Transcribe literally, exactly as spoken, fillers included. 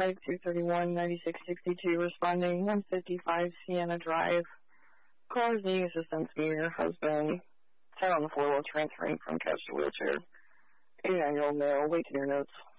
Medic two thirty-one, ninety-six sixty-two, responding one fifty-five Sienna Drive. Caller is needing assistance from your husband. Sat on the floor while transferring from couch to wheelchair. eighty-nine-year-old male, wait to your notes.